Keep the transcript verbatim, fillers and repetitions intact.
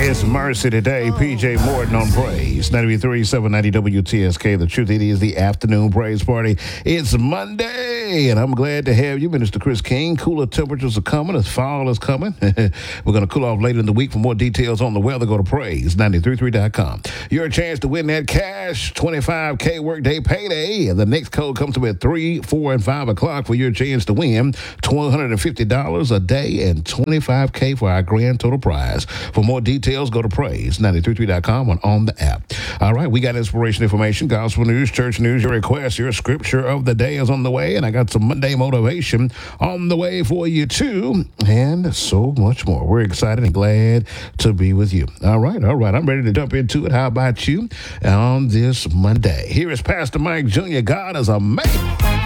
It's Mercy today. P J Morton on Praise. ninety-three point seven ninety W T S K. The truth, it is the afternoon praise party. It's Monday, and I'm glad to have you, Minister Chris King. Cooler temperatures are coming as fall is coming. We're going to cool off later in the week. For more details on the weather, go to praise nine three three dot com. Your chance to win that cash, twenty-five K workday payday. The next code comes up at three, four, and five o'clock for your chance to win one hundred fifty dollars a day and twenty-five K for our grand total prize. For more details, go to praise nine three three dot com and on the app. All right, we got inspiration information, gospel news, church news, your request, your scripture of the day is on the way, and I got some Monday motivation on the way for you too, and so much more. We're excited and glad to be with you. All right, all right, I'm ready to jump into it. How about you on this Monday? Here is Pastor Mike Junior God is amazing.